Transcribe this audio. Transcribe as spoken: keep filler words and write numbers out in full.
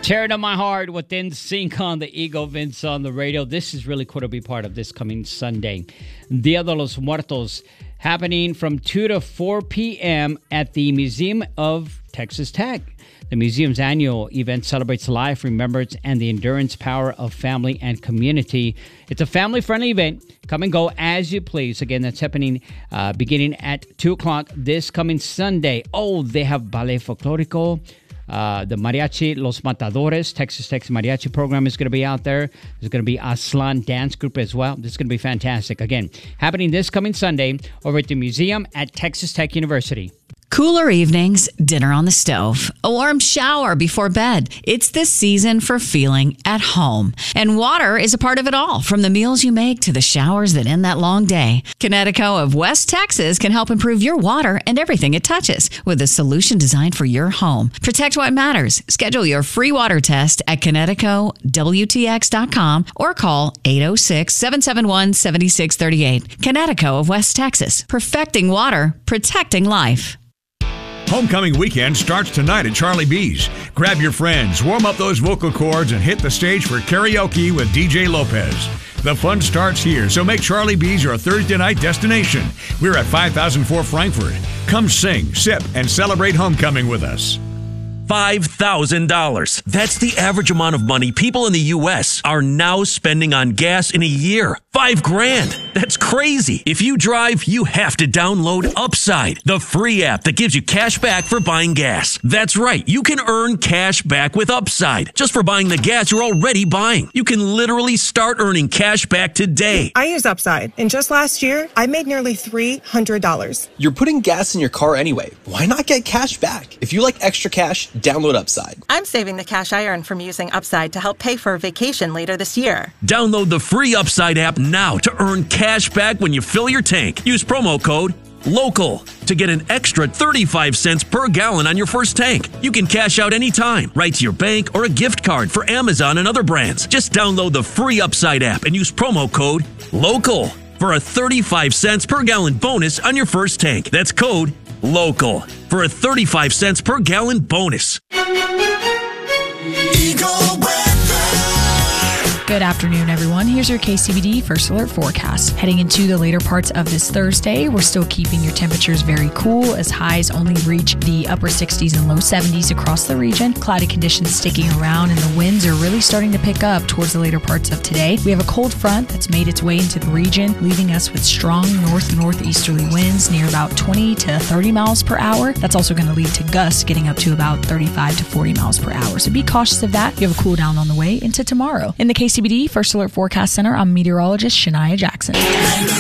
Tear to my heart with NSYNC on the Eagle Vince on the radio. This is really cool to be part of this coming Sunday. Dia de los Muertos happening from two to four p.m. at the Museum of Texas Tech. The museum's annual event celebrates life, remembrance, and the endurance power of family and community. It's a family-friendly event. Come and go as you please. Again, that's happening uh, beginning at two o'clock this coming Sunday. Oh, they have Ballet Folklorico. Uh, the Mariachi Los Matadores, Texas Tech's mariachi program is going to be out there. There's going to be Aslan Dance Group as well. This is going to be fantastic. Again, happening this coming Sunday over at the museum at Texas Tech University. Cooler evenings, dinner on the stove, a warm shower before bed. It's the season for feeling at home. And water is a part of it all, from the meals you make to the showers that end that long day. Connecticut of West Texas can help improve your water and everything it touches with a solution designed for your home. Protect what matters. Schedule your free water test at Connecticut W T X dot com or call eight oh six, seven seven one, seven six three eight. Connecticut of West Texas. Perfecting water, protecting life. Homecoming weekend starts tonight at Charlie B's. Grab your friends, warm up those vocal cords, and hit the stage for karaoke with D J Lopez. The fun starts here, so make Charlie B's your Thursday night destination. We're at five thousand four Frankfort. Come sing, sip, and celebrate homecoming with us. five thousand dollars. That's the average amount of money people in the U S are now spending on gas in a year. Five grand. That's crazy. If you drive, you have to download Upside, the free app that gives you cash back for buying gas. That's right. You can earn cash back with Upside just for buying the gas you're already buying. You can literally start earning cash back today. I use Upside, and just last year, I made nearly three hundred dollars. You're putting gas in your car anyway. Why not get cash back? If you like extra cash, download Upside. I'm saving the cash I earn from using Upside to help pay for a vacation later this year. Download the free Upside app now to earn cash back when you fill your tank. Use promo code LOCAL to get an extra thirty-five cents per gallon on your first tank. You can cash out anytime, right to your bank or a gift card for Amazon and other brands. Just download the free Upside app and use promo code LOCAL for a thirty-five cents per gallon bonus on your first tank. That's code LOCAL for a thirty-five cents per gallon bonus. Good afternoon, everyone. Here's your K C B D First Alert forecast. Heading into the later parts of this Thursday, we're still keeping your temperatures very cool as highs only reach the upper sixties and low seventies across the region. Cloudy conditions sticking around and the winds are really starting to pick up towards the later parts of today. We have a cold front that's made its way into the region, leaving us with strong north-northeasterly winds near about twenty to thirty miles per hour. That's also going to lead to gusts getting up to about thirty-five to forty miles per hour. So be cautious of that. You have a cool down on the way into tomorrow. In the K C B D First Alert Forecast Center, I'm meteorologist Shania Jackson.